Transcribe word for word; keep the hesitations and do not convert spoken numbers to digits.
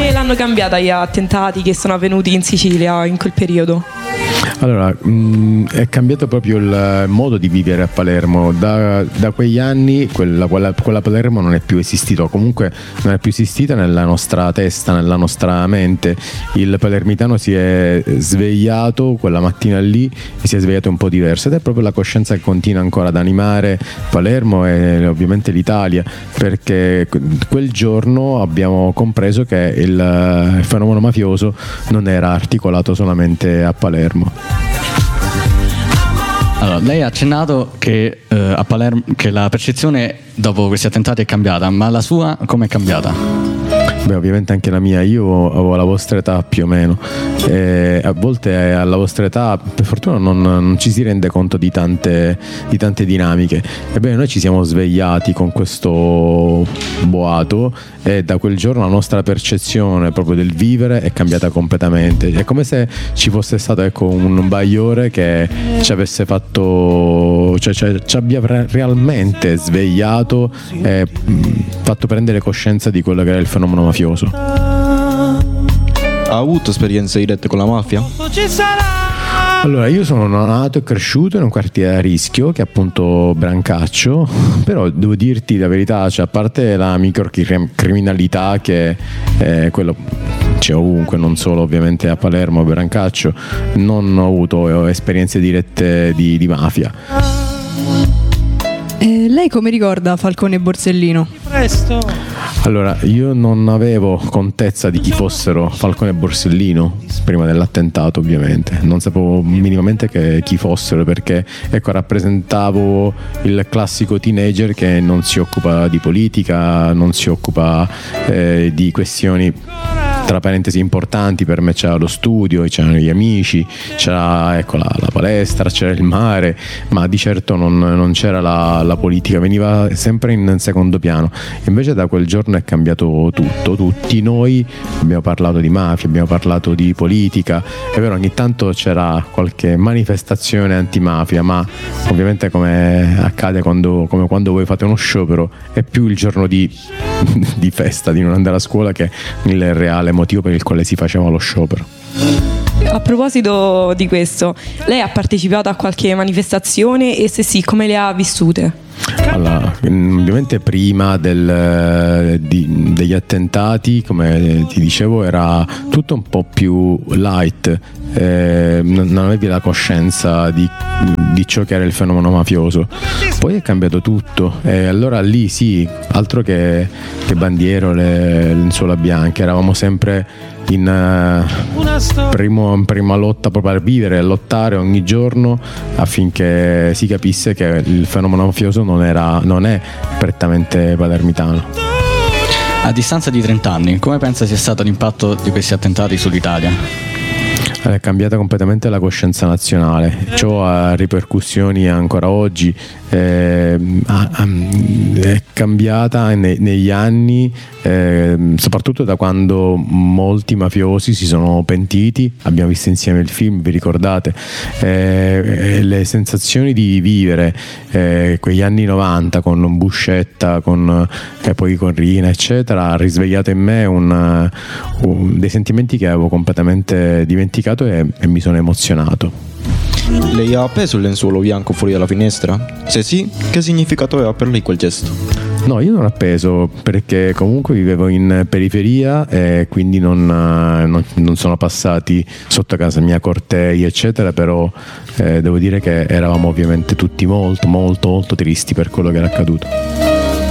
come l'hanno cambiata gli attentati che sono avvenuti in Sicilia in quel periodo? Allora, mh, è cambiato proprio il modo di vivere a Palermo. Da, da quegli anni quella, quella, quella Palermo non è più esistita, o comunque non è più esistita nella nostra testa, nella nostra mente. Il palermitano si è svegliato quella mattina lì e si è svegliato un po' diverso, ed è proprio la coscienza che continua ancora ad animare Palermo e ovviamente l'Italia, perché quel giorno abbiamo compreso che il, il fenomeno mafioso non era articolato solamente a Palermo. Allora, lei ha accennato che, eh, a Palermo, che la percezione dopo questi attentati è cambiata, ma la sua come è cambiata? Beh, ovviamente anche la mia. Io avevo la vostra età più o meno, e a volte alla vostra età per fortuna non, non ci si rende conto di tante, di tante dinamiche. Ebbene, noi ci siamo svegliati con questo boato e da quel giorno la nostra percezione proprio del vivere è cambiata completamente. È come se ci fosse stato, ecco, un bagliore che ci avesse fatto, cioè, cioè ci abbia realmente svegliato e fatto prendere coscienza di quello che era il fenomeno mafioso. Ha avuto esperienze dirette con la mafia? Allora, io sono nato e cresciuto in un quartiere a rischio che è appunto Brancaccio, però devo dirti la verità, cioè, a parte la microcriminalità che è quello c'è ovunque, non solo ovviamente a Palermo, a Brancaccio, non ho avuto esperienze dirette di, di mafia. E lei come ricorda Falcone e Borsellino? Presto. Allora, io non avevo contezza di chi fossero Falcone e Borsellino prima dell'attentato, ovviamente. Non sapevo minimamente che, chi fossero, perché ecco, rappresentavo il classico teenager che non si occupa di politica, non si occupa eh, di questioni tra parentesi importanti. Per me c'era lo studio, c'erano gli amici, c'era, ecco, la, la palestra, c'era il mare, ma di certo non, non c'era la, la politica, veniva sempre in secondo piano. Invece da quel giorno è cambiato tutto, tutti noi abbiamo parlato di mafia, abbiamo parlato di politica. È vero, ogni tanto c'era qualche manifestazione antimafia, ma ovviamente, come accade quando, come quando voi fate uno sciopero, è più il giorno di, di festa, di non andare a scuola, che il reale motivo per il quale si faceva lo sciopero. A proposito di questo, lei ha partecipato a qualche manifestazione e se sì, come le ha vissute? Allora, ovviamente prima del, di, degli attentati, come ti dicevo, era tutto un po' più light, eh, non avevi la coscienza di, di ciò che era il fenomeno mafioso. Poi è cambiato tutto e allora lì sì, altro che, che bandiere, le lenzuola bianche, eravamo sempre in uh, primo, prima lotta proprio a vivere, a lottare ogni giorno affinché si capisse che il fenomeno mafioso non, era, non è prettamente palermitano. A distanza di trenta anni, come pensa sia stato l'impatto di questi attentati sull'Italia? È cambiata completamente la coscienza nazionale, ciò ha ripercussioni ancora oggi. Eh, è cambiata ne, negli anni, eh, soprattutto da quando molti mafiosi si sono pentiti. Abbiamo visto insieme il film, vi ricordate? Eh, le sensazioni di vivere eh, quegli anni novanta con Buscetta, con, e poi con Rina, eccetera, ha risvegliato in me un, un, dei sentimenti che avevo completamente dimenticato e, e mi sono emozionato. Lei ha appeso il lenzuolo bianco fuori dalla finestra? Se sì, che significato aveva per lei quel gesto? No, io non ho appeso perché comunque vivevo in periferia e quindi non, non, non sono passati sotto casa mia cortei, eccetera, però eh, devo dire che eravamo ovviamente tutti molto, molto, molto tristi per quello che era accaduto.